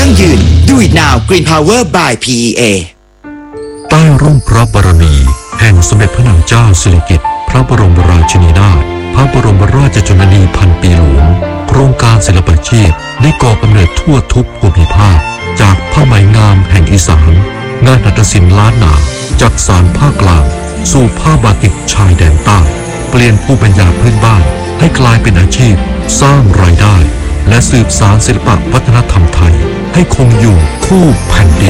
ยั่งยืน Do it now Green Power by PEA ใต้ร่มพระบารมีแห่งสมเด็จพระนางเจ้าสิริกิติ์พระบรมราชินีนาถพระบรมราชชนนีพันปีหลวงโครงการศิลปาชีพได้ก่อกำเนิดทั่วทุกภูมิภาคจากผ้าไหมงามแห่งอีสานงานหัตถศิลป์ล้านนาจากสานภาคกลางสู่ผ้าบาติกชายแดนใต้เปลี่ยนภูมิปัญญาพื้นบ้านให้กลายเป็นอาชีพสร้างรายได้และสืบสานศิลปวัฒนธรรมไทยให้คงอยู่คู่แผ่นดิน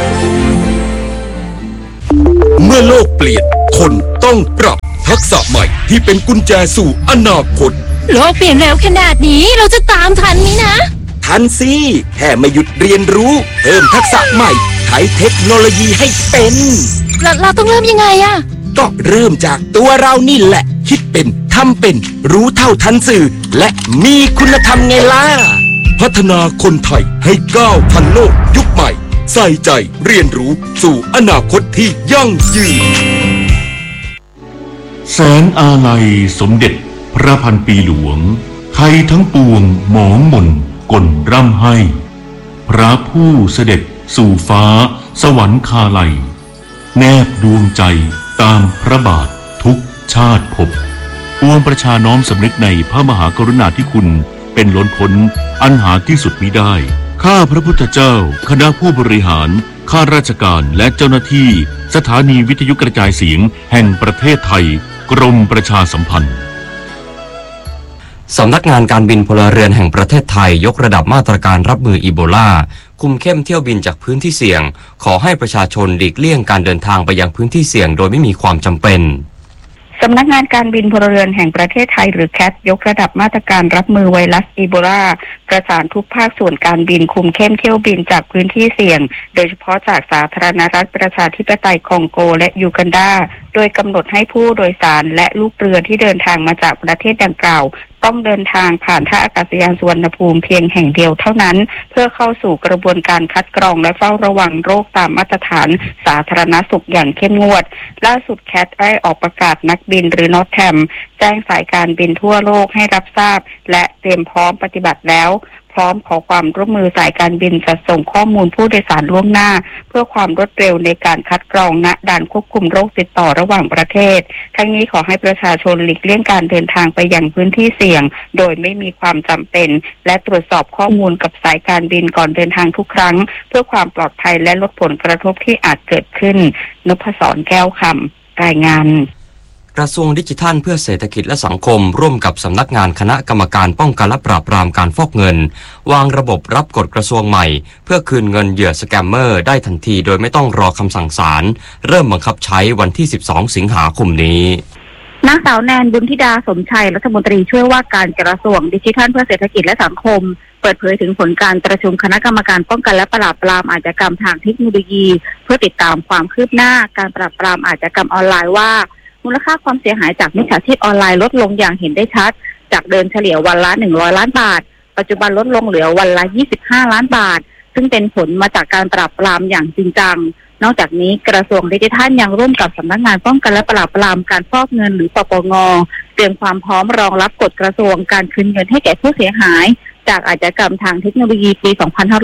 เมื่อโลกเปลี่ยนคนต้องปรับทักษะใหม่ที่เป็นกุญแจสู่อนาคตโลกเปลี่ยนเร็วขนาดนี้เราจะตามทันไหมนะทันสิแค่ไม่หยุดเรียนรู้เพิ่มทักษะใหม่ใช้เทคโนโลยีให้เป็นเราต้องเริ่มยังไงอะก็เริ่มจากตัวเรานี่แหละคิดเป็นทำเป็นรู้เท่าทันสื่อและมีคุณธรรมไงล่ะพัฒนาคนไทยให้ก้าวทันโลกยุคใหม่ใส่ใจเรียนรู้สู่อนาคตที่ยั่งยืนแสนอาลัยสมเด็จพระพันปีหลวงไทยทั้งปวงหมองมนก่นร่ำให้พระผู้เสด็จสู่ฟ้าสวรรคาลัยแนบดวงใจตามพระบาททุกชาติภพปวงประชาน้อมสำนึกในพระมหากรุณาธิคุณเป็นล้นพ้นอันหาที่สุดมิได้ข้าพระพุทธเจ้าคณะผู้บริหารข้าราชการและเจ้าหน้าที่สถานีวิทยุกระจายเสียงแห่งประเทศไทยกรมประชาสัมพันธ์สำนักงานการบินพลเรือนแห่งประเทศไทยยกระดับมาตรการรับมืออีโบลาคุมเข้มเที่ยวบินจากพื้นที่เสี่ยงขอให้ประชาชนหลีกเลี่ยงการเดินทางไปยังพื้นที่เสี่ยงโดยไม่มีความจำเป็นสำนักงานการบินพลเรือนแห่งประเทศไทยหรือแคทยกระดับมาตรการรับมือไวรัสอีโบลาประสานทุกภาคส่วนการบินคุมเข้มเที่ยวบินจากพื้นที่เสี่ยงโดยเฉพาะจากสาธารณรัฐประชาธิปไตยคองโกและยูกันดาโดยกำหนดให้ผู้โดยสารและลูกเรือที่เดินทางมาจากประเทศดังกล่าวต้องเดินทางผ่านท่าอากาศยานสุวรรณภูมิเพียงแห่งเดียวเท่านั้นเพื่อเข้าสู่กระบวนการคัดกรองและเฝ้าระวังโรคตามมาตรฐานสาธารณสุขอย่างเข้มงวดล่าสุดแคทได้ออกประกาศนักบินหรือนอตแทมแจ้งสายการบินทั่วโลกให้รับทราบและเตรียมพร้อมปฏิบัติแล้วพร้อมขอความร่วมมือสายการบินจัดส่งข้อมูลผู้โดยสารล่วงหน้าเพื่อความรวดเร็วในการคัดกรองณด่านควบคุมโรคติดต่อระหว่างประเทศทั้งนี้ขอให้ประชาชนหลีกเลี่ยงการเดินทางไปยังพื้นที่เสี่ยงโดยไม่มีความจำเป็นและตรวจสอบข้อมูลกับสายการบินก่อนเดินทางทุกครั้งเพื่อความปลอดภัยและลดผลกระทบที่อาจเกิดขึ้นนพศรแก้วคำรายงานกระทรวงดิจิทัลเพื่อเศรษฐกิจและสังคมร่วมกับสำนักงานคณะกรรมการป้องกันและปราบปรามการฟอกเงินวางระบบรับกฎกระทรวงใหม่เพื่อคืนเงินเหยื่อสแกมเมอร์ได้ทันทีโดยไม่ต้องรอคำสั่งศาลเริ่มบังคับใช้วันที่12สิงหาคมนี้นางสาวแนนบุญธิดาสมชัยรัฐมนตรีช่วยว่าการกระทรวงดิจิทัลเพื่อเศรษฐกิจและสังคมเปิดเผยถึงผลการประชุมคณะกรรมการป้องกันและปราบปรามอาชญากรรมทางเทคโนโลยีเพื่อติดตามความคืบหน้าการปราบปรามอาชญากรรมออนไลน์ว่ามูลค่าความเสียหายจากมิจฉาชีพออนไลน์ลดลงอย่างเห็นได้ชัดจากเดิมเฉลี่ยวันละ100ล้านบาทปัจจุบันลดลงเหลือวันละ25ล้านบาทซึ่งเป็นผลมาจากการปราบปรามอย่างจริงจังนอกจากนี้กระทรวงดิจิทัลยังร่วมกับสำนักงานป้องกันและปราบปรามการฟอกเงินหรือปปง.เตรียมความพร้อมรองรับกฎกระทรวงการคืนเงินให้แก่ผู้เสียหายจากอาชญากรรมทางเทคโนโลยีปี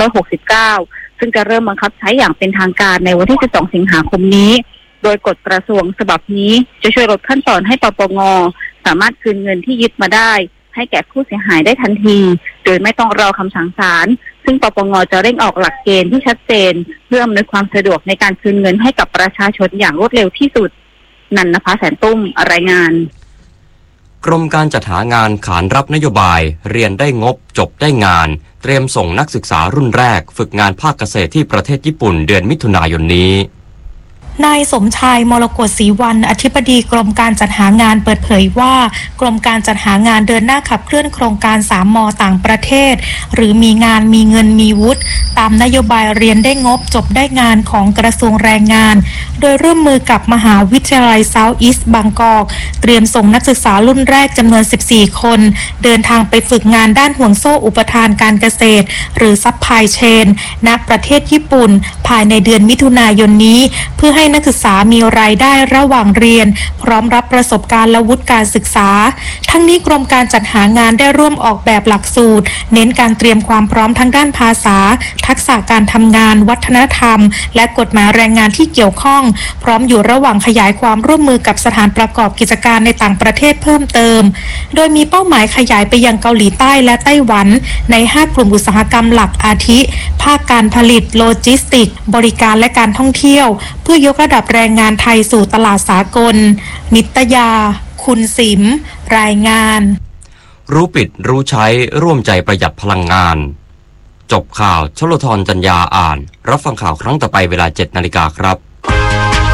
2569ซึ่งจะเริ่มบังคับใช้อย่างเป็นทางการในวันที่12สิงหาคมนี้โดยกฎกระทรวงฉบับนี้จะช่วยลดขั้นตอนให้ปปง.สามารถคืนเงินที่ยึดมาได้ให้แก่ผู้เสียหายได้ทันทีโดยไม่ต้องรอคำสั่งศาลซึ่งปปง.จะเร่งออกหลักเกณฑ์ที่ชัดเจนเพื่ออำนวยความสะดวกในการคืนเงินให้กับประชาชนอย่างรวดเร็วที่สุดนันนภาแสนตุ้มรายงานกรมการจัดหางานขานรับนโยบายเรียนได้งบจบได้งานเตรียมส่งนักศึกษารุ่นแรกฝึกงานภาคเกษตรที่ประเทศญี่ปุ่นเดือนมิถุนายนนี้นายสมชายมรกตศรีวรรณอธิบดีกรมการจัดหางานเปิดเผยว่ากรมการจัดหางานเดินหน้าขับเคลื่อนโครงการ3 ม.ต่างประเทศหรือมีงานมีเงินมีวุฒิตามนโยบายเรียนได้งบจบได้งานของกระทรวงแรงงานโดยร่วมมือกับมหาวิทยาลัยเซาท์อีสต์บางกอกเตรียมส่งนักศึกษารุ่นแรกจำนวน14คนเดินทางไปฝึกงานด้านห่วงโซ่อุปทานการเกษตรหรือซัพพลายเชนณประเทศญี่ปุ่นภายในเดือนมิถุนายนนี้เพื่อให้นักศึกษามีรายได้ระหว่างเรียนพร้อมรับประสบการณ์และวุฒิการศึกษาทั้งนี้กรมการจัดหางานได้ร่วมออกแบบหลักสูตรเน้นการเตรียมความพร้อมทั้งด้านภาษาทักษะการทำงานวัฒนธรรมและกฎหมายแรงงานที่เกี่ยวข้องพร้อมอยู่ระหว่างขยายความร่วมมือกับสถานประกอบกิจการในต่างประเทศเพิ่มเติมโดยมีเป้าหมายขยายไปยังเกาหลีใต้และไต้หวันใน5กลุ่มอุตสาหกรรมหลักอาทิภาคการผลิตโลจิสติกส์บริการและการท่องเที่ยวเพื่อยกระดับแรงงานไทยสู่ตลาดสากลนิตยาคุณสิมรายงานรู้ปิดรู้ใช้ร่วมใจประหยัดพลังงานจบข่าวชลธรจัญญาอ่านรับฟังข่าวครั้งต่อไปเวลา 7 นาฬิกาครับ